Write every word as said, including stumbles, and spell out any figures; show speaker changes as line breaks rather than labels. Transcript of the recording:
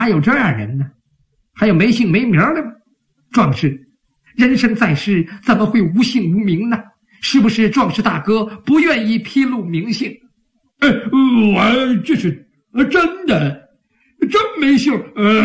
还有这样人呢？还有没姓没名的吗？壮士，人生在世，怎么会无姓无名呢？是不是壮士大哥不愿意披露名姓？
呃，我这是真的，真没姓。呃。